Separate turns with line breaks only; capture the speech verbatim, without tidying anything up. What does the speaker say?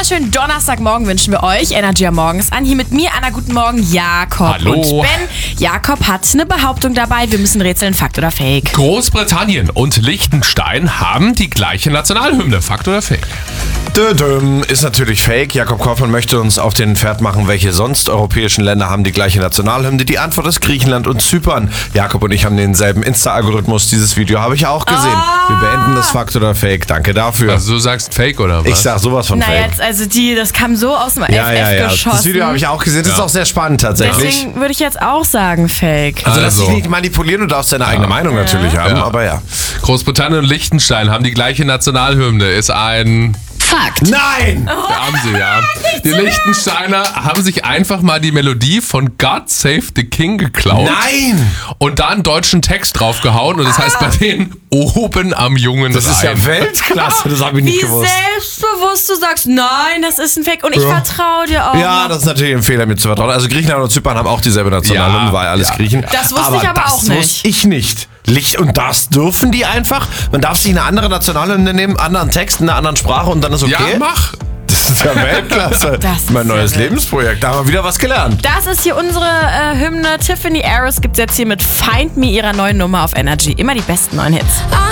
wunderschönen Donnerstagmorgen wünschen wir euch. Energy am Morgen ist an. Hier mit mir, Anna, guten Morgen, Jakob
Hallo.
und Ben. Jakob hat eine Behauptung dabei. Wir müssen rätseln, Fakt oder Fake.
Großbritannien und Liechtenstein haben die gleiche Nationalhymne. Fakt oder Fake?
Dödüm, ist natürlich fake. Jakob Kaufmann möchte uns auf den Pferd machen, welche sonst europäischen Länder haben die gleiche Nationalhymne. Die Antwort ist Griechenland und Zypern. Jakob und ich haben denselben Insta-Algorithmus. Dieses Video habe ich auch gesehen.
Oh.
Wir beenden das Fakt oder Fake. Danke dafür.
Also du sagst Fake oder was?
Ich sag sowas von
Na
fake.
jetzt, also die, das kam so aus dem
ja,
F F
ja, ja.
geschossen.
Das Video habe ich auch gesehen. Das
Ja.
ist auch sehr spannend tatsächlich.
Deswegen würde ich jetzt auch sagen Fake.
Also lass
Also.
dich nicht manipulieren, du darfst deine eigene Meinung natürlich haben,
Ja.
aber ja.
Großbritannien und Liechtenstein haben die gleiche Nationalhymne. Ist ein...
Fakt.
Nein!
Da haben sie, ja. Die Liechtensteiner haben sich einfach mal die Melodie von God Save the King geklaut.
Nein!
Und da einen deutschen Text draufgehauen. Und das heißt bei denen oben am Jungen
Das ist ja
Rhein.
Weltklasse, das habe ich nicht
Wie
gewusst.
selbstbewusst du sagst, nein, das ist ein Fake und ich
Ja.
vertraue dir auch.
Ja,
noch.
das ist natürlich ein Fehler, mir zu vertrauen. Also Griechenland und Zypern haben auch dieselbe Nationalhymne,
Ja,
weil alles
ja,
Griechen.
ja.
Das wusste ich aber
das
auch nicht.
wusste ich nicht. Licht und das dürfen die einfach? Man darf sich eine andere Nationalhymne nehmen, anderen Text, in einer anderen Sprache und dann ist okay?
Ja, mach.
Das ist ja Weltklasse.
Das ist
mein
ja
neues
wild.
Lebensprojekt. Da haben wir wieder was gelernt.
Das ist hier unsere äh, Hymne. Tiffany Harris gibt es jetzt hier mit Find Me ihrer neuen Nummer auf Energy. Immer die besten neuen Hits.
I